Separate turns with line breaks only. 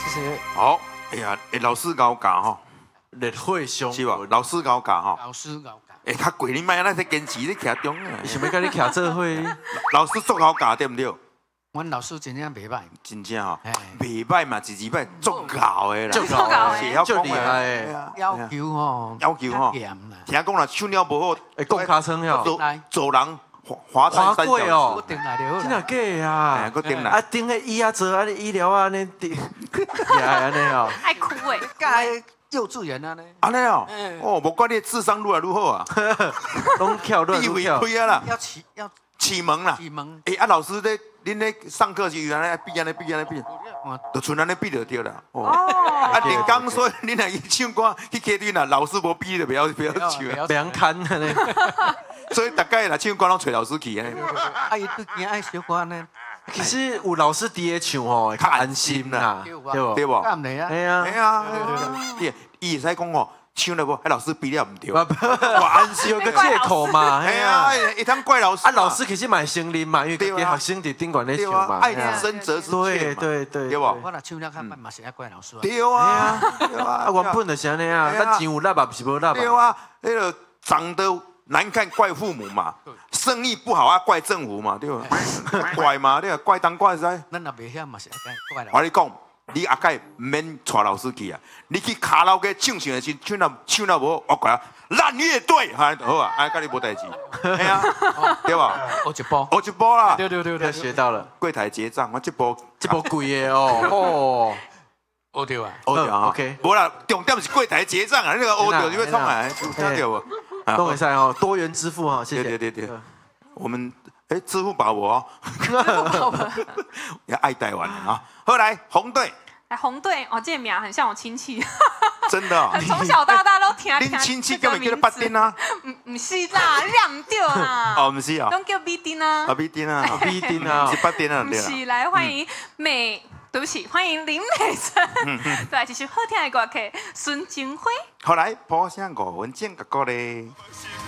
谢。
好，哎呀，老师教教吼，
热血上
是吧？老师教教吼，
老师教教。
哎，较贵你卖那些坚持你徛中啊。
伊想要跟你徛做伙，
老师足好教对不对？
阮老师真正袂歹，
真正吼
嘿，
袂歹嘛，一摆足教的啦，
足教的
是晓讲
足厉害的
要求吼，
要求吼
严啦。
听讲啦，手了无好，
会讲尻川哟，
走人滑山3
滑过哦
我定来就好
真
啦。
的假啊
哎，？搁顶
啊，
来，
顶个椅啊坐啊，医疗啊，安尼顶，也安尼哦。
爱哭诶，
甲幼稚园啊呢，
安尼哦
嗯，
哦，无怪你智商愈来愈好啊，
拢跳乱
地位
跳，
开啊啦，
要
启蒙啦。
启蒙。
哎，啊，老师咧，恁咧上课时原来比安尼比安尼比，就剩安尼比就对啦。哦，啊，连刚说恁若去唱歌去 KTV 啦，老师无比就不要唱啊。
凉看安尼。
所以大概啦，唱歌拢找老师去安尼。
啊，伊对惊爱小可呢，
其实有老师伫咧唱吼，会较安心啦，
对
对无？
对无？
干袂啊？
哎呀
哎，呀，伊会使讲哦，唱了无？哎，老师比了唔对，
我
我安心
有个借口嘛，
哎呀，一趟怪老师
啊，老师其实嘛心灵嘛，因为
对啊
给学生伫顶管咧
对
唱嘛，，
啊爱之深责之切
对
嘛，
对对，
对不
我若唱了较慢嘛是爱怪老师啊。
对啊，对啊
啊，原本就是安尼啊，咱钱有力嘛，不是无力嘛。
对啊，那个长得难看怪父母嘛，生意不好啊怪政府嘛，对吧？怪嘛，对吧？怪东怪西。
咱若袂晓嘛是爱怪老师。
我跟你讲，你阿盖唔免带老师去啊，你去卡拉 OK 唱的时，唱了无，我怪啊，烂乐队，哈就好啊，哎，跟你无代志，哎呀，对吧？
学一步。
我一波啦，
对，学到了，
柜台结账，我这波
这波贵的哦，
学着啊。
学着哈
OK
无啦，重点是柜台结账啊，那个学着你会创来，听到无？
都会使哦，多元支付哈，谢谢。
对，我们支付宝我要爱台湾啊！后来红队
来红队哦，这个名很像我亲戚，
真的哦，
从小到大都听
恁亲戚叫咪叫做八丁啊？
唔是啦，你念唔对啦，
哦，不是啊，
拢叫米丁啊，
啊，八丁啊，
不一定啊
是，八丁啊，对啦。
不是，来欢迎对不起，欢迎林美珍，再来继续好听的歌曲《孙金辉》。
后来播上5分钟个歌咧。